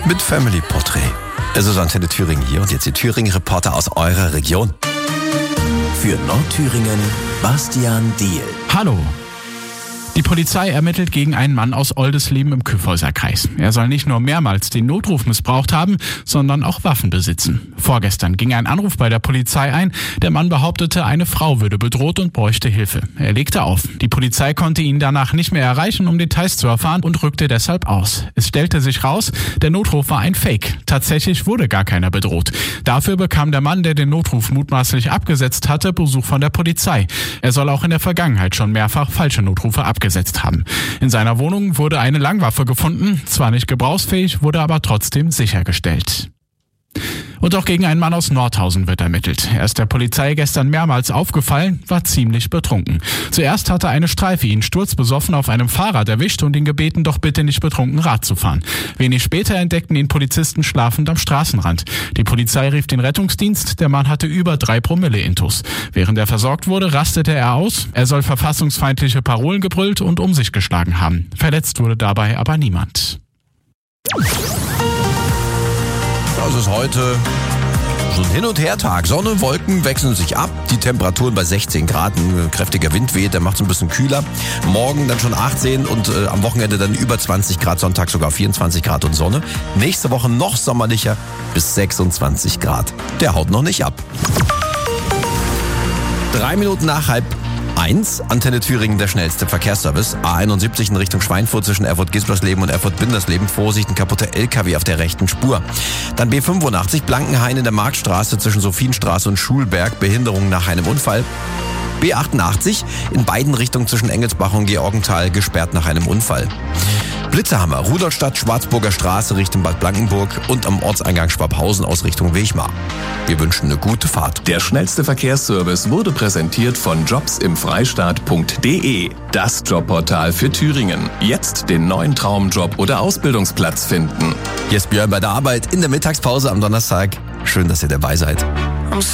mit Family Portrait. Es ist Antenne Thüringen hier und jetzt die Thüringen-Reporter aus eurer Region. Für Nordthüringen, Bastian Diehl. Hallo. Die Polizei ermittelt gegen einen Mann aus Oldesleben im Kyffhäuserkreis. Er soll nicht nur mehrmals den Notruf missbraucht haben, sondern auch Waffen besitzen. Vorgestern ging ein Anruf bei der Polizei ein. Der Mann behauptete, eine Frau würde bedroht und bräuchte Hilfe. Er legte auf. Die Polizei konnte ihn danach nicht mehr erreichen, um Details zu erfahren, und rückte deshalb aus. Es stellte sich raus, der Notruf war ein Fake. Tatsächlich wurde gar keiner bedroht. Dafür bekam der Mann, der den Notruf mutmaßlich abgesetzt hatte, Besuch von der Polizei. Er soll auch in der Vergangenheit schon mehrfach falsche Notrufe abgesetzt haben. In seiner Wohnung wurde eine Langwaffe gefunden, zwar nicht gebrauchsfähig, wurde aber trotzdem sichergestellt. Und auch gegen einen Mann aus Nordhausen wird ermittelt. Er ist der Polizei gestern mehrmals aufgefallen, war ziemlich betrunken. Zuerst hatte eine Streife ihn sturzbesoffen auf einem Fahrrad erwischt und ihn gebeten, doch bitte nicht betrunken Rad zu fahren. Wenig später entdeckten ihn Polizisten schlafend am Straßenrand. Die Polizei rief den Rettungsdienst, der Mann hatte über 3 Promille Intus. Während er versorgt wurde, rastete er aus. Er soll verfassungsfeindliche Parolen gebrüllt und um sich geschlagen haben. Verletzt wurde dabei aber niemand. Es ist heute so ein Hin- und Her-Tag. Sonne, Wolken wechseln sich ab. Die Temperaturen bei 16 Grad. Ein kräftiger Wind weht, der macht es ein bisschen kühler. Morgen dann schon 18 und am Wochenende dann über 20 Grad. Sonntag sogar 24 Grad und Sonne. Nächste Woche noch sommerlicher bis 26 Grad. Der haut noch nicht ab. 3 Minuten nach 12:30. Antenne Thüringen, der schnellste Verkehrsservice. A71 in Richtung Schweinfurt zwischen Erfurt-Gispersleben und Erfurt-Bindersleben. Vorsicht, ein kaputter LKW auf der rechten Spur. Dann B85 Blankenhain in der Marktstraße zwischen Sophienstraße und Schulberg. Behinderung nach einem Unfall. B88 in beiden Richtungen zwischen Engelsbach und Georgenthal gesperrt nach einem Unfall. Blitzerhammer, Rudolstadt, Schwarzburger Straße Richtung Bad Blankenburg und am Ortseingang Schwabhausen aus Richtung Wechmar. Wir wünschen eine gute Fahrt. Der schnellste Verkehrsservice wurde präsentiert von jobsimfreistaat.de, das Jobportal für Thüringen. Jetzt den neuen Traumjob oder Ausbildungsplatz finden. Hier ist Björn bei der Arbeit in der Mittagspause am Donnerstag. Schön, dass ihr dabei seid.